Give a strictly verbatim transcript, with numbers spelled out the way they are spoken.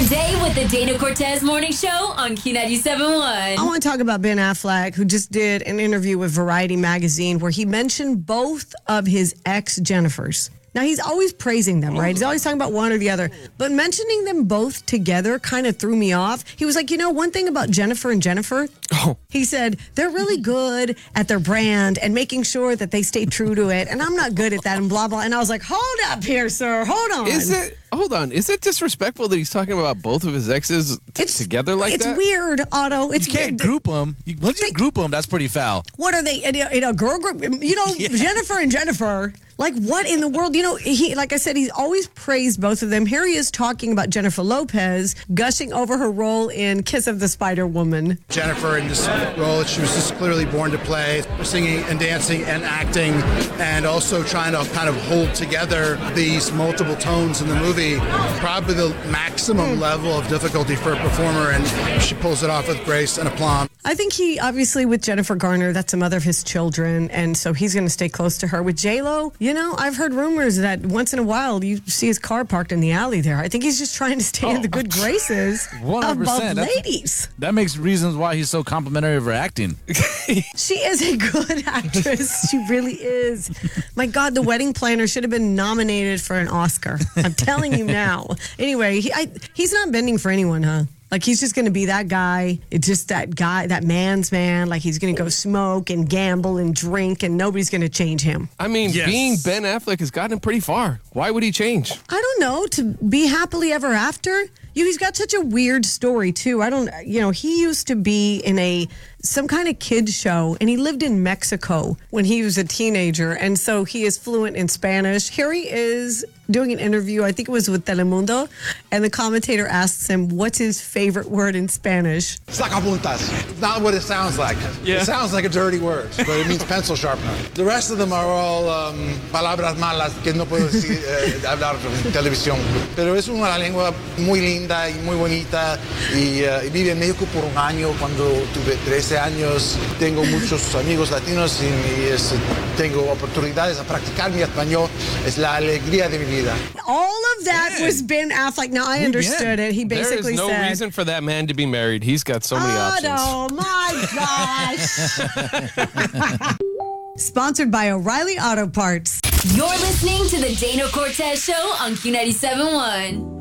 your day with the Dana Cortez Morning Show on Q ninety-seven point one. I want to talk about Ben Affleck, who just did an interview with Variety magazine where he mentioned both of his ex-Jennifers. Now, he's always praising them, right? He's always talking about one or the other. But mentioning them both together kind of threw me off. He was like, you know, one thing about Jennifer and Jennifer, oh. he said, they're really good at their brand and making sure that they stay true to it. And I'm not good at that and blah, blah. And I was like, hold up here, sir. Hold on. Is it? Hold on. Is it disrespectful that he's talking about both of his exes t- it's, together like it's that? It's weird, Otto. It's you can't weird. group them. You, once you they, group them, that's pretty foul. What are they? In a, in a girl group? You know, yeah. Jennifer and Jennifer. Like, what in the world? You know, he, like I said, he's always praised both of them. Here he is talking about Jennifer Lopez, gushing over her role in Kiss of the Spider Woman. Jennifer, in this role, she was just clearly born to play, singing and dancing and acting, and also trying to kind of hold together these multiple tones in the movie. Probably the maximum level of difficulty for a performer, and she pulls it off with grace and aplomb. I think he, obviously, with Jennifer Garner, that's the mother of his children, and so he's going to stay close to her. With J-Lo, you know, I've heard rumors that once in a while you see his car parked in the alley there. I think he's just trying to stay oh, in the good graces one hundred percent. of both ladies. That makes reasons why he's so complimentary of her acting. She is a good actress. She really is. My God, The Wedding Planner should have been nominated for an Oscar. I'm telling you now. Anyway, he, I, he's not bending for anyone, huh? Like, he's just going to be that guy. It's just that guy, that man's man. Like, he's going to go smoke and gamble and drink, and nobody's going to change him. I mean, yes. Being Ben Affleck has gotten him pretty far. Why would he change? I don't know. To be happily ever after? You, he's got such a weird story, too. I don't, you know, he used to be in a, some kind of kids show, and he lived in Mexico when he was a teenager, and so he is fluent in Spanish. Here he is doing an interview, I think it was with Telemundo, and the commentator asks him, what's his favorite word in Spanish? Sacapuntas. It's not what it sounds like. Yeah. It sounds like a dirty word, but it means pencil sharpener. The rest of them are all um, palabras malas que no puedo decir, eh, hablar en televisión. Pero es una lengua muy linda y muy bonita, y, uh, y vive en México por un año. Cuando tuve trece años, tengo muchos amigos latinos y, y es, tengo oportunidades a practicar mi español. Es la alegría de mi vida. All of that yeah. was Ben Affleck. Now, I understood it. He basically said... There is no said, reason for that man to be married. He's got so many oh, options. Oh, my gosh. Sponsored by O'Reilly Auto Parts. You're listening to the Dana Cortez Show on Q ninety-seven point one.